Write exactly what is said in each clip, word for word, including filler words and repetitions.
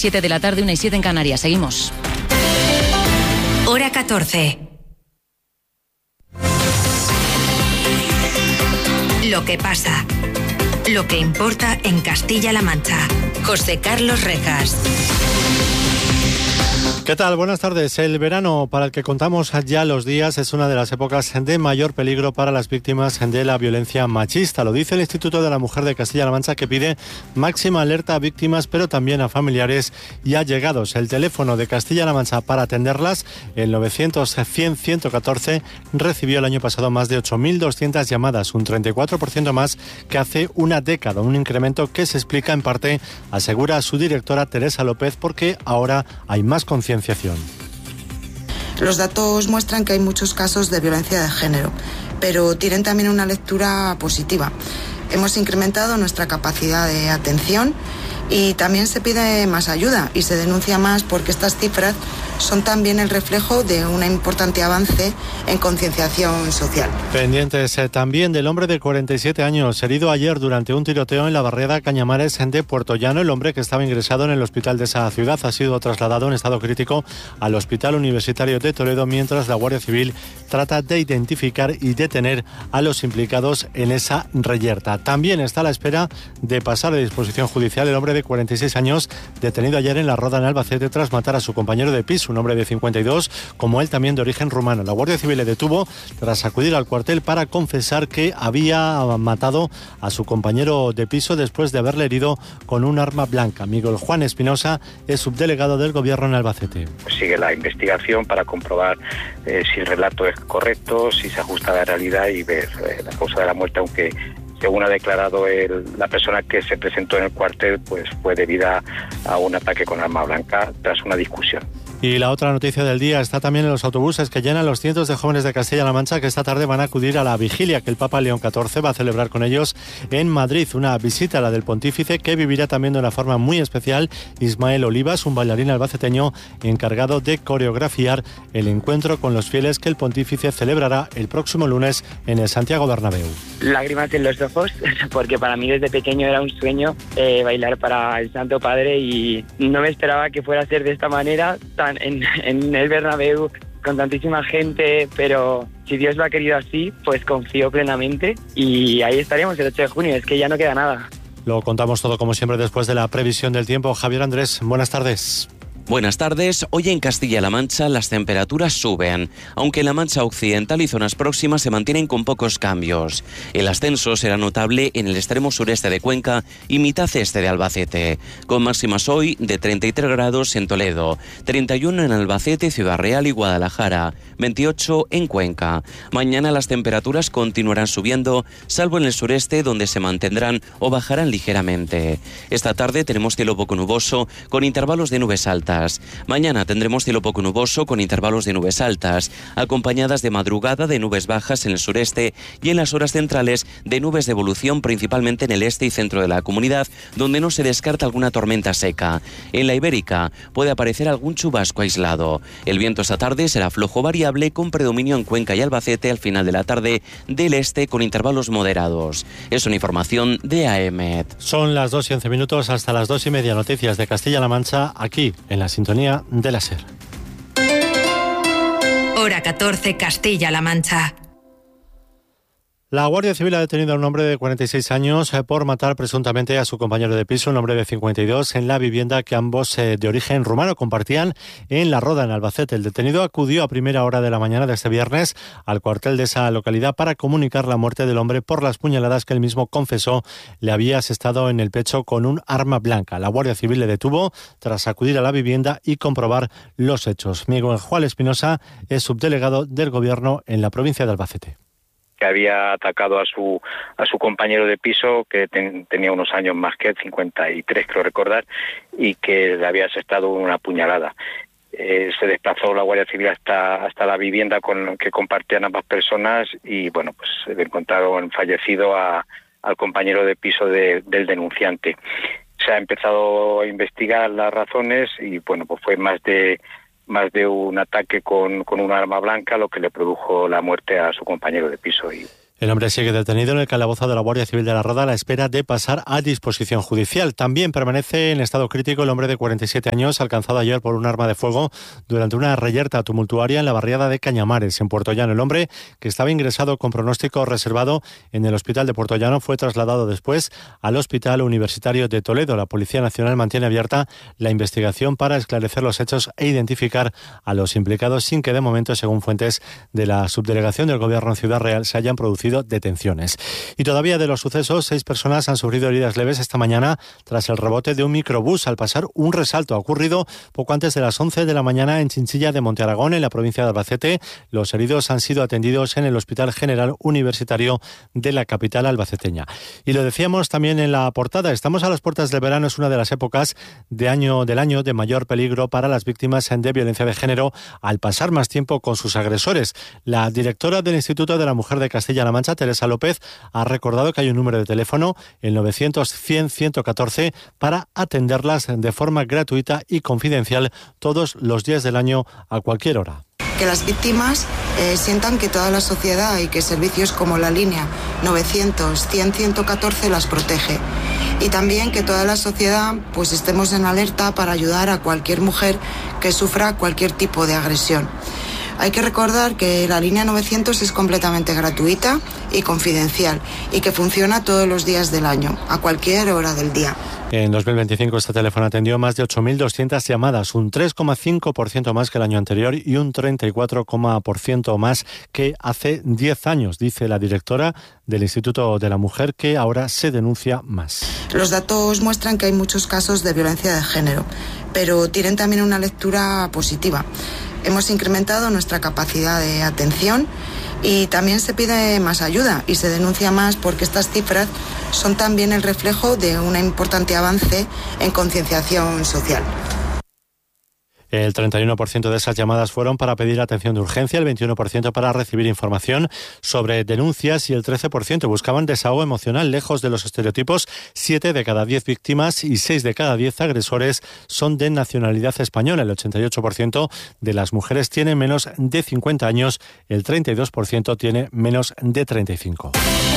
siete de la tarde, una y siete en Canarias. Seguimos. Hora catorce. Lo que pasa. Lo que importa en Castilla-La Mancha. José Carlos Rejas. ¿Qué tal? Buenas tardes. El verano, para el que contamos ya los días, es una de las épocas de mayor peligro para las víctimas de la violencia machista. Lo dice el Instituto de la Mujer de Castilla-La Mancha, que pide máxima alerta a víctimas, pero también a familiares y allegados. El teléfono de Castilla-La Mancha para atenderlas, el novecientos cien ciento catorce, recibió el año pasado más de ocho mil doscientas llamadas, un treinta y cuatro por ciento más que hace una década. Un incremento que se explica en parte, asegura su directora Teresa López, porque ahora hay más conciencia. Los datos muestran que hay muchos casos de violencia de género, pero tienen también una lectura positiva. Hemos incrementado nuestra capacidad de atención y también se pide más ayuda y se denuncia más, porque estas cifras son también el reflejo de un importante avance en concienciación social. Pendientes eh, también del hombre de cuarenta y siete años, herido ayer durante un tiroteo en la barriada Cañamares de Puerto Llano. El hombre, que estaba ingresado en el hospital de esa ciudad, ha sido trasladado en estado crítico al Hospital Universitario de Toledo, mientras la Guardia Civil trata de identificar y detener a los implicados en esa reyerta. También está a la espera de pasar a disposición judicial el hombre de cuarenta y seis años, detenido ayer en La Roda, en Albacete, tras matar a su compañero de piso, un hombre de cincuenta y dos, como él, también de origen rumano. La Guardia Civil le detuvo tras acudir al cuartel para confesar que había matado a su compañero de piso después de haberle herido con un arma blanca. Miguel Juan Espinosa es subdelegado del Gobierno en Albacete. Sigue la investigación para comprobar eh, si el relato es correcto, si se ajusta a la realidad y ver eh, la causa de la muerte, aunque según ha declarado el, la persona que se presentó en el cuartel, pues fue debida a un ataque con arma blanca tras una discusión. Y la otra noticia del día está también en los autobuses que llenan los cientos de jóvenes de Castilla-La Mancha, que esta tarde van a acudir a la vigilia que el Papa León catorce va a celebrar con ellos en Madrid. Una visita a la del pontífice, que vivirá también de una forma muy especial Ismael Olivas, un bailarín albaceteño encargado de coreografiar el encuentro con los fieles que el pontífice celebrará el próximo lunes en el Santiago Bernabéu. Lágrimas en los ojos, porque para mí desde pequeño era un sueño eh, bailar para el Santo Padre, y no me esperaba que fuera a ser de esta manera, tan En, en el Bernabéu, con tantísima gente, pero si Dios lo ha querido así, pues confío plenamente y ahí estaremos el ocho de junio, es que ya no queda nada. Lo contamos todo como siempre después de la previsión del tiempo. Javier Andrés, buenas tardes. Buenas tardes. Hoy en Castilla-La Mancha las temperaturas suben, aunque en la Mancha Occidental y zonas próximas se mantienen con pocos cambios. El ascenso será notable en el extremo sureste de Cuenca y mitad este de Albacete, con máximas hoy de treinta y tres grados en Toledo, treinta y uno en Albacete, Ciudad Real y Guadalajara, veintiocho en Cuenca. Mañana las temperaturas continuarán subiendo, salvo en el sureste, donde se mantendrán o bajarán ligeramente. Esta tarde tenemos cielo poco nuboso con intervalos de nubes altas. Mañana tendremos cielo poco nuboso con intervalos de nubes altas, acompañadas de madrugada de nubes bajas en el sureste y en las horas centrales de nubes de evolución, principalmente en el este y centro de la comunidad, donde no se descarta alguna tormenta seca. En la Ibérica puede aparecer algún chubasco aislado. El viento esta tarde será flojo variable, con predominio en Cuenca y Albacete al final de la tarde, del este con intervalos moderados. Es una información de A E M E T. Son las dos y once minutos, hasta las dos y media, noticias de Castilla-La Mancha, aquí en la sintonía de la SER. Hora catorce, Castilla-La Mancha. La Guardia Civil ha detenido a un hombre de cuarenta y seis años por matar presuntamente a su compañero de piso, un hombre de cincuenta y dos, en la vivienda que ambos eh, de origen rumano compartían en La Roda, en Albacete. El detenido acudió a primera hora de la mañana de este viernes al cuartel de esa localidad para comunicar la muerte del hombre por las puñaladas que él mismo confesó le había asestado en el pecho con un arma blanca. La Guardia Civil le detuvo tras acudir a la vivienda y comprobar los hechos. Miguel Juan Espinosa es subdelegado del Gobierno en la provincia de Albacete. Que había atacado a su a su compañero de piso, que ten, tenía unos años más que él, cincuenta y tres creo recordar, y que le había asestado una puñalada. Eh, se desplazó la Guardia Civil hasta hasta la vivienda con que compartían ambas personas y bueno, pues le encontraron fallecido a, al compañero de piso de, del denunciante. Se ha empezado a investigar las razones y bueno, pues fue más de más de un ataque con, con un arma blanca lo que le produjo la muerte a su compañero de piso. Y El hombre sigue detenido en el calabozo de la Guardia Civil de La Roda a la espera de pasar a disposición judicial. También permanece en estado crítico el hombre de cuarenta y siete años alcanzado ayer por un arma de fuego durante una reyerta tumultuaria en la barriada de Cañamares, en Puerto Llano. El hombre, que estaba ingresado con pronóstico reservado en el hospital de Puerto Llano, fue trasladado después al Hospital Universitario de Toledo. La Policía Nacional mantiene abierta la investigación para esclarecer los hechos e identificar a los implicados, sin que de momento, según fuentes de la subdelegación del Gobierno en Ciudad Real, se hayan producido detenciones. Y todavía de los sucesos, seis personas han sufrido heridas leves esta mañana tras el rebote de un microbús al pasar un resalto. Ha ocurrido poco antes de las once de la mañana en Chinchilla de Monte Aragón, en la provincia de Albacete. Los heridos han sido atendidos en el Hospital General Universitario de la capital albaceteña. Y lo decíamos también en la portada, estamos a las puertas del verano, es una de las épocas de año, del año de mayor peligro para las víctimas de violencia de género al pasar más tiempo con sus agresores. La directora del Instituto de la Mujer de Castilla-La Mancha, Teresa López, ha recordado que hay un número de teléfono, el novecientos cien ciento catorce, para atenderlas de forma gratuita y confidencial todos los días del año a cualquier hora. Que las víctimas eh, sientan que toda la sociedad y que servicios como la línea novecientos cien ciento catorce las protege. Y también que toda la sociedad pues estemos en alerta para ayudar a cualquier mujer que sufra cualquier tipo de agresión. Hay que recordar que la línea novecientos es completamente gratuita y confidencial y que funciona todos los días del año, a cualquier hora del día. En dos mil veinticinco este teléfono atendió más de ocho mil doscientas llamadas, un tres coma cinco por ciento más que el año anterior y un treinta y cuatro coma cinco por ciento más que hace diez años, dice la directora del Instituto de la Mujer, que ahora se denuncia más. Los datos muestran que hay muchos casos de violencia de género, pero tienen también una lectura positiva. Hemos incrementado nuestra capacidad de atención y también se pide más ayuda y se denuncia más porque estas cifras son también el reflejo de un importante avance en concienciación social. El treinta y uno por ciento de esas llamadas fueron para pedir atención de urgencia, el veintiuno por ciento para recibir información sobre denuncias y el trece por ciento buscaban desahogo emocional. Lejos de los estereotipos, siete de cada diez víctimas y seis de cada diez agresores son de nacionalidad española. El ochenta y ocho por ciento de las mujeres tiene menos de cincuenta años, el treinta y dos por ciento tiene menos de treinta y cinco.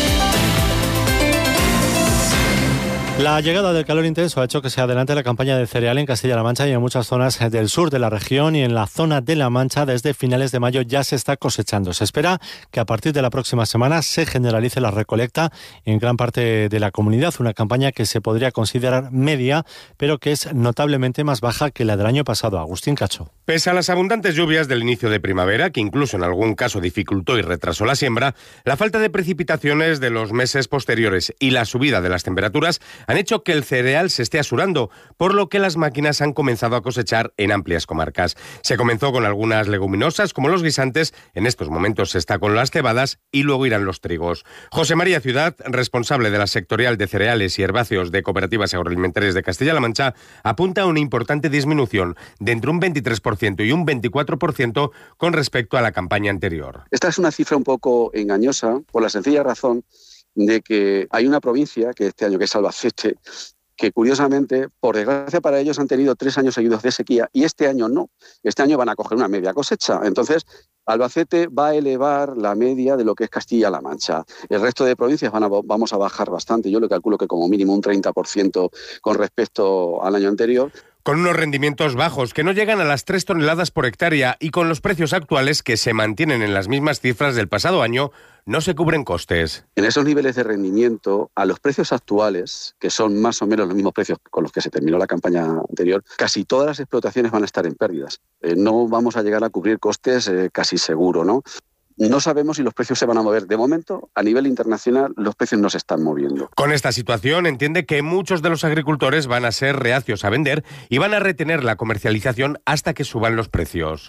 La llegada del calor intenso ha hecho que se adelante la campaña del cereal en Castilla-La Mancha y en muchas zonas del sur de la región, y en la zona de La Mancha desde finales de mayo ya se está cosechando. Se espera que a partir de la próxima semana se generalice la recolecta en gran parte de la comunidad, una campaña que se podría considerar media, pero que es notablemente más baja que la del año pasado. Agustín Cacho. Pese a las abundantes lluvias del inicio de primavera, que incluso en algún caso dificultó y retrasó la siembra, la falta de precipitaciones de los meses posteriores y la subida de las temperaturas han hecho que el cereal se esté asurando, por lo que las máquinas han comenzado a cosechar en amplias comarcas. Se comenzó con algunas leguminosas, como los guisantes, en estos momentos se está con las cebadas y luego irán los trigos. José María Ciudad, responsable de la sectorial de cereales y herbáceos de Cooperativas Agroalimentarias de Castilla-La Mancha, apunta a una importante disminución de entre un veintitrés por ciento y un veinticuatro por ciento con respecto a la campaña anterior. Esta es una cifra un poco engañosa por la sencilla razón de que hay una provincia, que este año que es Albacete, que curiosamente, por desgracia para ellos, han tenido tres años seguidos de sequía y este año no. Este año van a coger una media cosecha. Entonces, Albacete va a elevar la media de lo que es Castilla-La Mancha. El resto de provincias van a, vamos a bajar bastante. Yo le calculo que como mínimo un treinta por ciento con respecto al año anterior. Con unos rendimientos bajos que no llegan a las tres toneladas por hectárea y con los precios actuales que se mantienen en las mismas cifras del pasado año, no se cubren costes. En esos niveles de rendimiento, a los precios actuales, que son más o menos los mismos precios con los que se terminó la campaña anterior, casi todas las explotaciones van a estar en pérdidas. Eh, no vamos a llegar a cubrir costes eh, casi seguro, ¿no? No sabemos si los precios se van a mover. De momento, a nivel internacional, los precios no se están moviendo. Con esta situación, entiende que muchos de los agricultores van a ser reacios a vender y van a retener la comercialización hasta que suban los precios.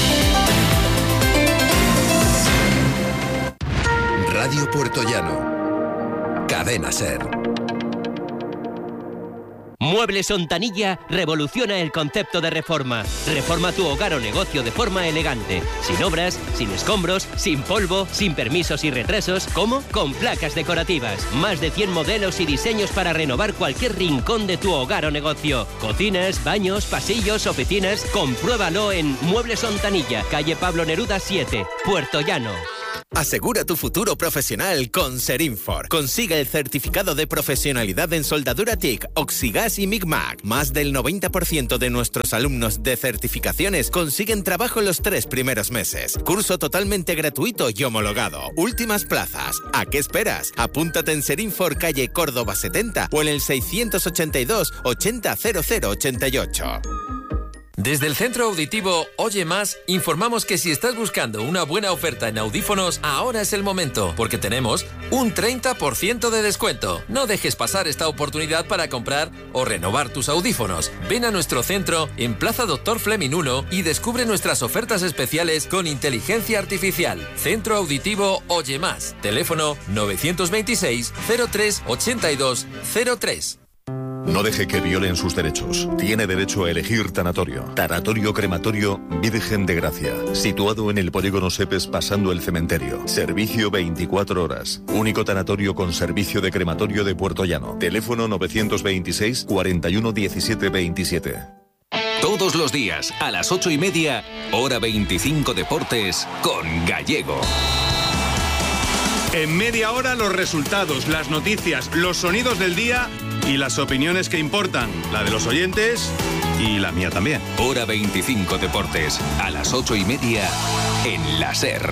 Radio Puerto Llano. Cadena SER. Muebles Ontanilla revoluciona el concepto de reforma. Reforma tu hogar o negocio de forma elegante. Sin obras, sin escombros, sin polvo, sin permisos y retrasos. ¿Cómo? Con placas decorativas. Más de cien modelos y diseños para renovar cualquier rincón de tu hogar o negocio. Cocinas, baños, pasillos, oficinas. Compruébalo en Muebles Ontanilla, calle Pablo Neruda siete, Puerto Llano. Asegura tu futuro profesional con Serinfor. Consigue el certificado de profesionalidad en soldadura T I C, Oxigas y Micmac. Más del noventa por ciento de nuestros alumnos de certificaciones consiguen trabajo en los tres primeros meses. Curso totalmente gratuito y homologado. Últimas plazas. ¿A qué esperas? Apúntate en Serinfor, calle Córdoba setenta o en el seiscientos ochenta y dos ochenta cero cero ochenta y ocho. Desde el Centro Auditivo Oye Más, informamos que si estás buscando una buena oferta en audífonos, ahora es el momento, porque tenemos un treinta por ciento de descuento. No dejes pasar esta oportunidad para comprar o renovar tus audífonos. Ven a nuestro centro en Plaza Doctor Fleming uno y descubre nuestras ofertas especiales con inteligencia artificial. Centro Auditivo Oye Más. Teléfono novecientos veintiséis cero tres ochenta y dos cero tres. No deje que violen sus derechos. Tiene derecho a elegir tanatorio. Tanatorio Crematorio Virgen de Gracia. Situado en el polígono Sepes pasando el cementerio. Servicio veinticuatro horas. Único tanatorio con servicio de crematorio de Puerto Llano. Teléfono novecientos veintiséis cuarenta y uno diecisiete veintisiete. Todos los días, a las ocho y media, hora veinticinco Deportes, con Gallego. En media hora los resultados, las noticias, los sonidos del día y las opiniones que importan, la de los oyentes y la mía también. Hora veinticinco Deportes, a las ocho y media, en la SER.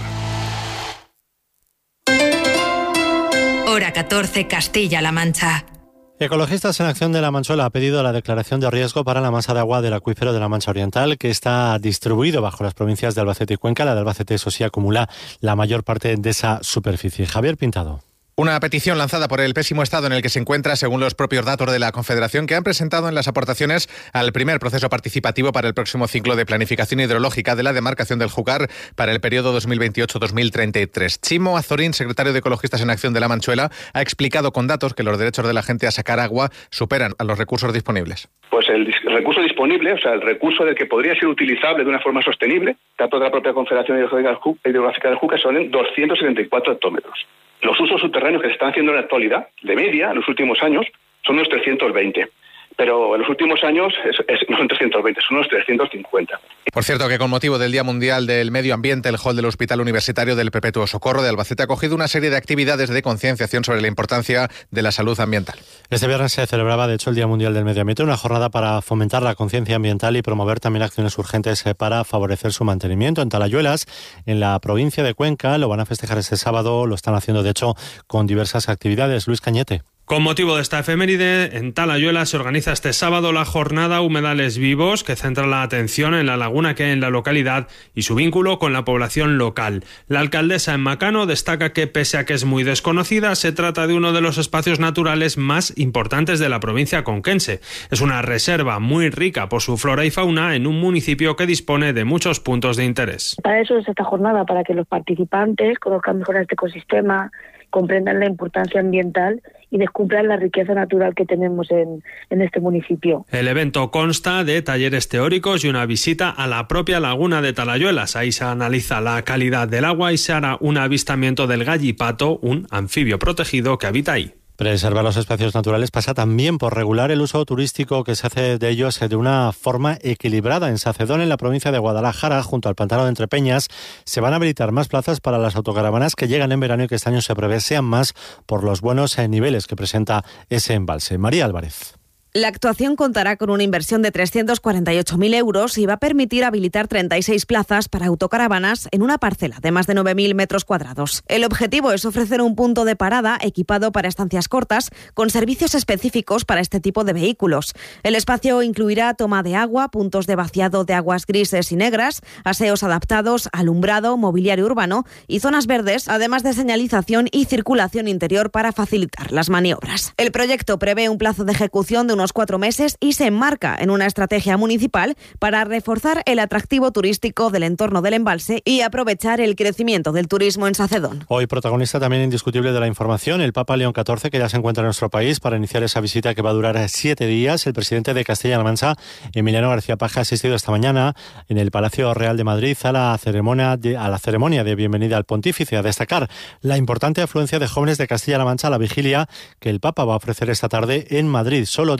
Hora catorce, Castilla-La Mancha. Ecologistas en Acción de La Manchuela ha pedido la declaración de riesgo para la masa de agua del acuífero de la Mancha Oriental, que está distribuido bajo las provincias de Albacete y Cuenca. La de Albacete, eso sí, acumula la mayor parte de esa superficie. Javier Pintado. Una petición lanzada por el pésimo estado en el que se encuentra, según los propios datos de la Confederación, que han presentado en las aportaciones al primer proceso participativo para el próximo ciclo de planificación hidrológica de la demarcación del Júcar para el periodo dos mil veintiocho dos mil treinta y tres. Chimo Azorín, secretario de Ecologistas en Acción de La Manchuela, ha explicado con datos que los derechos de la gente a sacar agua superan a los recursos disponibles. Pues el recurso disponible, o sea, el recurso del que podría ser utilizable de una forma sostenible, datos de la propia Confederación Hidrográfica del Júcar, son en doscientos setenta y cuatro hectómetros. Los usos subterráneos que se están haciendo en la actualidad, de media, en los últimos años, son unos trescientos veinte. Pero en los últimos años es, es, no son trescientos veinte, son unos trescientos cincuenta. Por cierto, que con motivo del Día Mundial del Medio Ambiente, el hall del Hospital Universitario del Perpetuo Socorro de Albacete ha acogido una serie de actividades de concienciación sobre la importancia de la salud ambiental. Este viernes se celebraba, de hecho, el Día Mundial del Medio Ambiente, una jornada para fomentar la conciencia ambiental y promover también acciones urgentes para favorecer su mantenimiento. En Talayuelas, en la provincia de Cuenca, lo van a festejar este sábado, lo están haciendo, de hecho, con diversas actividades. Luis Cañete. Con motivo de esta efeméride, en Talayuela se organiza este sábado la jornada Humedales Vivos, que centra la atención en la laguna que hay en la localidad y su vínculo con la población local. La alcaldesa en Macano destaca que, pese a que es muy desconocida, se trata de uno de los espacios naturales más importantes de la provincia conquense. Es una reserva muy rica por su flora y fauna en un municipio que dispone de muchos puntos de interés. Para eso es esta jornada, para que los participantes conozcan mejor este ecosistema, comprendan la importancia ambiental y descubran la riqueza natural que tenemos en, en este municipio. El evento consta de talleres teóricos y una visita a la propia laguna de Talayuelas. Ahí se analiza la calidad del agua y se hará un avistamiento del gallipato, un anfibio protegido que habita ahí. Preservar los espacios naturales pasa también por regular el uso turístico que se hace de ellos de una forma equilibrada. En Sacedón, en la provincia de Guadalajara, junto al pantano de Entrepeñas, se van a habilitar más plazas para las autocaravanas que llegan en verano y que este año se prevé sean más por los buenos niveles que presenta ese embalse. María Álvarez. La actuación contará con una inversión de trescientos cuarenta y ocho mil euros y va a permitir habilitar treinta y seis plazas para autocaravanas en una parcela de más de nueve mil metros cuadrados. El objetivo es ofrecer un punto de parada equipado para estancias cortas con servicios específicos para este tipo de vehículos. El espacio incluirá toma de agua, puntos de vaciado de aguas grises y negras, aseos adaptados, alumbrado, mobiliario urbano y zonas verdes, además de señalización y circulación interior para facilitar las maniobras. El proyecto prevé un plazo de ejecución de unos cuatro meses y se enmarca en una estrategia municipal para reforzar el atractivo turístico del entorno del embalse y aprovechar el crecimiento del turismo en Sacedón. Hoy protagonista también indiscutible de la información, el Papa León catorce, que ya se encuentra en nuestro país para iniciar esa visita que va a durar siete días. El presidente de Castilla-La Mancha, Emiliano García Paje, ha asistido esta mañana en el Palacio Real de Madrid a la ceremonia de, a la ceremonia de bienvenida al pontífice, a destacar la importante afluencia de jóvenes de Castilla-La Mancha a la vigilia que el Papa va a ofrecer esta tarde en Madrid. Solo de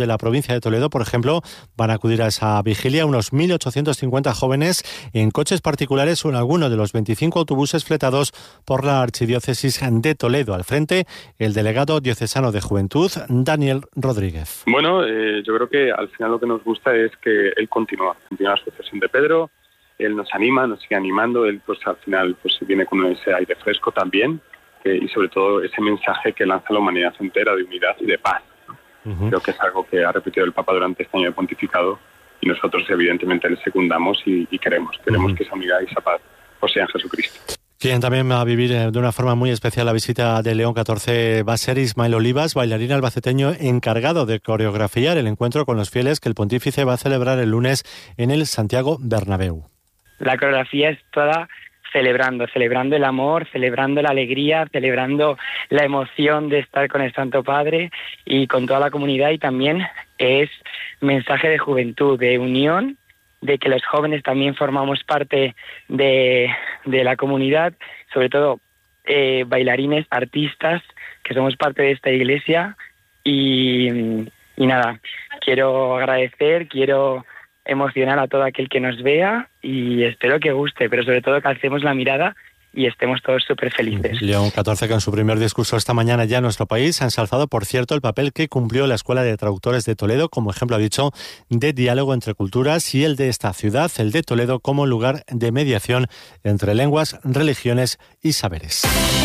la provincia de Toledo, por ejemplo, van a acudir a esa vigilia unos mil ochocientos cincuenta jóvenes en coches particulares o en alguno de los veinticinco autobuses fletados por la Archidiócesis de Toledo. Al frente, el delegado diocesano de Juventud, Daniel Rodríguez. Bueno, eh, yo creo que al final lo que nos gusta es que él continúa, continúa la sucesión de Pedro, él nos anima, nos sigue animando, él pues al final pues viene con ese aire fresco también eh, y sobre todo ese mensaje que lanza a la humanidad entera de unidad y de paz. Uh-huh. Creo que es algo que ha repetido el Papa durante este año de pontificado y nosotros evidentemente le secundamos y, y queremos, queremos uh-huh. que esa unidad y esa paz pues sea en Jesucristo. Quien también va a vivir de una forma muy especial la visita de León catorce va a ser Ismael Olivas, bailarín albaceteño encargado de coreografiar el encuentro con los fieles que el pontífice va a celebrar el lunes en el Santiago Bernabéu. La coreografía es toda celebrando, celebrando el amor, celebrando la alegría, celebrando la emoción de estar con el Santo Padre y con toda la comunidad, y también es mensaje de juventud, de unión, de que los jóvenes también formamos parte de, de la comunidad, sobre todo eh, bailarines, artistas, que somos parte de esta iglesia y, y nada, quiero agradecer, quiero emocionar a todo aquel que nos vea y espero que guste, pero sobre todo que alcemos la mirada y estemos todos súper felices. León catorce, que en su primer discurso esta mañana ya en nuestro país ha ensalzado, por cierto, el papel que cumplió la Escuela de Traductores de Toledo, como ejemplo, ha dicho, de diálogo entre culturas, y el de esta ciudad, el de Toledo, como lugar de mediación entre lenguas, religiones y saberes.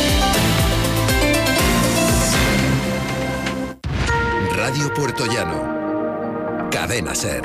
Radio Puertollano. Cadena SER.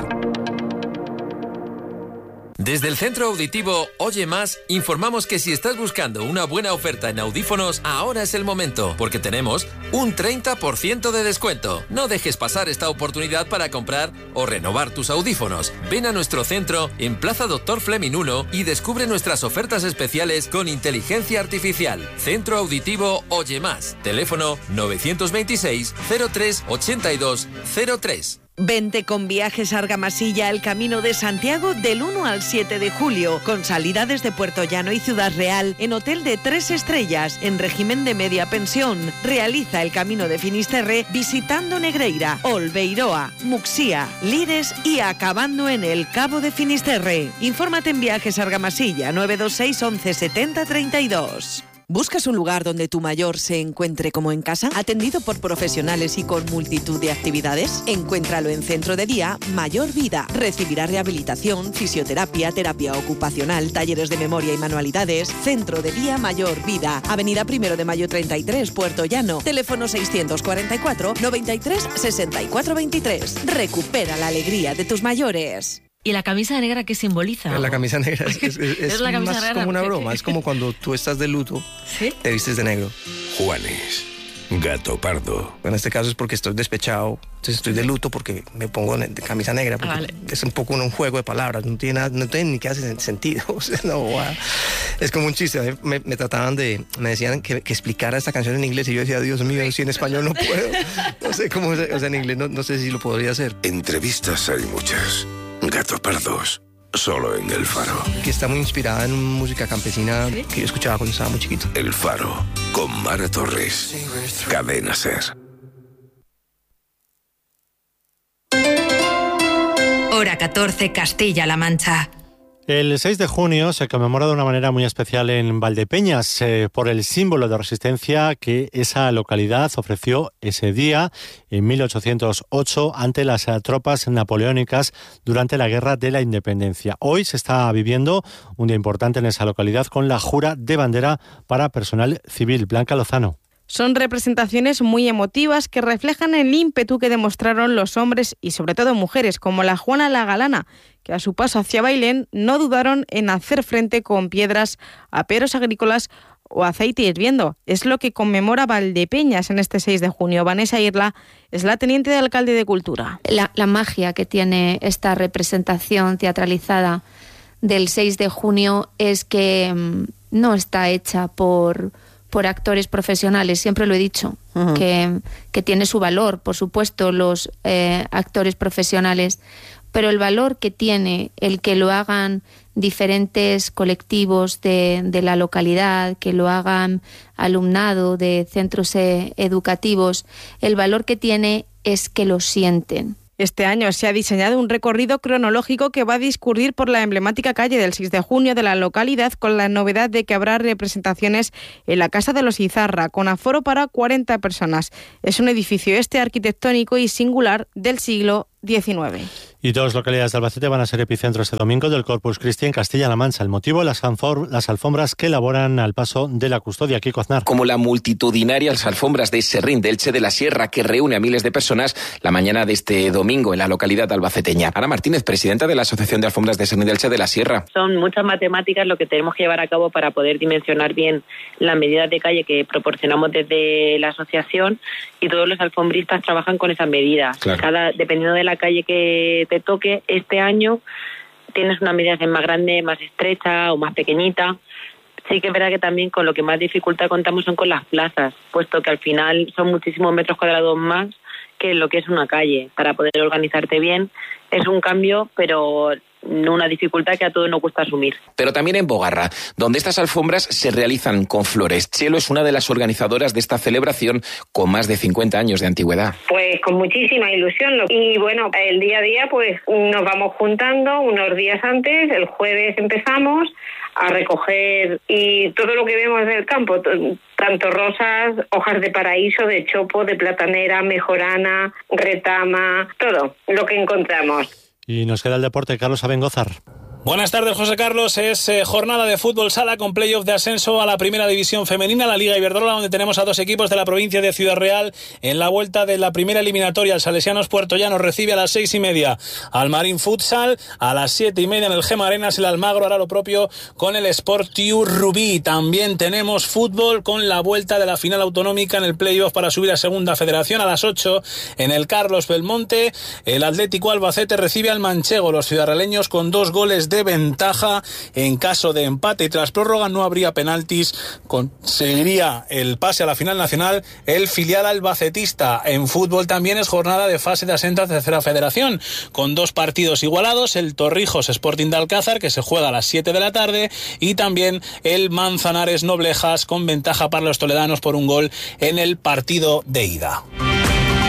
Desde el Centro Auditivo Oye Más, informamos que si estás buscando una buena oferta en audífonos, ahora es el momento, porque tenemos un treinta por ciento de descuento. No dejes pasar esta oportunidad para comprar o renovar tus audífonos. Ven a nuestro centro en Plaza Doctor Fleming uno y descubre nuestras ofertas especiales con inteligencia artificial. Centro Auditivo Oye Más. Teléfono nueve dos seis, cero tres, ochenta y dos, cero tres. Vente con Viajes Argamasilla al Camino de Santiago del uno al siete de julio, con salida desde Puerto Llano y Ciudad Real, en hotel de tres estrellas, en régimen de media pensión. Realiza el Camino de Finisterre visitando Negreira, Olbeiroa, Muxía, Lires y acabando en el Cabo de Finisterre. Infórmate en Viajes Argamasilla, nueve dos seis, once, setenta, treinta y dos. ¿Buscas un lugar donde tu mayor se encuentre como en casa? Atendido por profesionales y con multitud de actividades. Encuéntralo en Centro de Día Mayor Vida. Recibirá rehabilitación, fisioterapia, terapia ocupacional, talleres de memoria y manualidades. Centro de Día Mayor Vida. Avenida Primero de Mayo treinta y tres, Puerto Llano. Teléfono seiscientos cuarenta y cuatro, noventa y tres, sesenta y cuatro veintitrés. Recupera la alegría de tus mayores. ¿Y la camisa negra qué simboliza? La camisa negra es, es, es, es la camisa más negra? Como una broma. Es como cuando tú estás de luto, ¿sí? Te vistes de negro. Juanes, gato pardo. En este caso es porque estoy despechado, entonces estoy de luto porque me pongo de camisa negra. Porque ah, vale. Es un poco un juego de palabras, no tiene, nada, no tiene ni que hacer sentido. O sea, no, wow. Es como un chiste. Me, me trataban de, me decían que, que explicara esta canción en inglés y yo decía, Dios mío, si en español no puedo. No sé cómo, o sea, en inglés no, no sé si lo podría hacer. Entrevistas hay muchas. Gato Pardos, solo en El Faro. Que está muy inspirada en música campesina, ¿sí? Que yo escuchaba cuando estaba muy chiquito. El Faro, con Mara Torres. Cadena SER. Hora catorce, Castilla-La Mancha. El seis de junio se conmemora de una manera muy especial en Valdepeñas eh, por el símbolo de resistencia que esa localidad ofreció ese día en mil ochocientos ocho ante las eh, tropas napoleónicas durante la Guerra de la Independencia. Hoy se está viviendo un día importante en esa localidad con la jura de bandera para personal civil. Blanca Lozano. Son representaciones muy emotivas que reflejan el ímpetu que demostraron los hombres y sobre todo mujeres como la Juana la Galana, que a su paso hacia Bailén no dudaron en hacer frente con piedras a peros agrícolas o aceite hirviendo. Es lo que conmemora Valdepeñas en este seis de junio. Vanessa Irla es la teniente de alcalde de Cultura. La, la magia que tiene esta representación teatralizada del seis de junio es que mmm, no está hecha por... por actores profesionales, siempre lo he dicho, uh-huh. que, que tiene su valor, por supuesto, los eh, actores profesionales, pero el valor que tiene el que lo hagan diferentes colectivos de, de la localidad, que lo hagan alumnado de centros eh, educativos, el valor que tiene es que lo sienten. Este año se ha diseñado un recorrido cronológico que va a discurrir por la emblemática calle del seis de junio de la localidad, con la novedad de que habrá representaciones en la Casa de los Izarra, con aforo para cuarenta personas. Es un edificio este arquitectónico y singular del siglo diecinueve. Y dos localidades de Albacete van a ser epicentro este domingo del Corpus Christi en Castilla-La Mancha. El motivo, las, las alfombras que elaboran al paso de la custodia. Kiko Aznar. Como la multitudinarias alfombras de Serrín de Elche de la Sierra, que reúne a miles de personas la mañana de este domingo en la localidad albaceteña. Ana Martínez, presidenta de la Asociación de Alfombras de Serrín de Elche de la Sierra. Son muchas matemáticas lo que tenemos que llevar a cabo para poder dimensionar bien las medidas de calle que proporcionamos desde la asociación, y todos los alfombristas trabajan con esas medidas. Claro. Cada, dependiendo de la calle que te toque, este año tienes una medida más grande, más estrecha o más pequeñita. Sí que es verdad que también con lo que más dificultad contamos son con las plazas, puesto que al final son muchísimos metros cuadrados más que lo que es una calle. Para poder organizarte bien es un cambio, pero no una dificultad que a todos nos cuesta asumir. Pero también en Bogarra, donde estas alfombras se realizan con flores. Chelo es una de las organizadoras de esta celebración con más de cincuenta años de antigüedad. Pues con muchísima ilusión. Y bueno, el día a día pues nos vamos juntando unos días antes. El jueves empezamos a recoger y todo lo que vemos del campo, tanto rosas, hojas de paraíso, de chopo, de platanera, mejorana, retama, todo lo que encontramos. Y nos queda el deporte. Carlos Abengózar. Buenas tardes, José Carlos. Es eh, jornada de fútbol sala con playoff de ascenso a la primera división femenina, la Liga Iberdrola, donde tenemos a dos equipos de la provincia de Ciudad Real en la vuelta de la primera eliminatoria. El Salesianos Puertollano recibe a las seis y media al Marín Futsal, a las siete y media en el Gema Arenas el Almagro hará lo propio con el Sportiu Rubí. También tenemos fútbol con la vuelta de la final autonómica en el playoff para subir a segunda federación. A las ocho en el Carlos Belmonte el Atlético Albacete recibe al Manchego. Los ciudadraleños con dos goles de ventaja. En caso de empate y tras prórroga no habría penaltis, conseguiría el pase a la final nacional el filial albacetista. En fútbol también es jornada de fase de ascenso a tercera federación, con dos partidos igualados, el Torrijos Sporting de Alcázar, que se juega a las siete de la tarde, y también el Manzanares Noblejas, con ventaja para los toledanos por un gol en el partido de ida.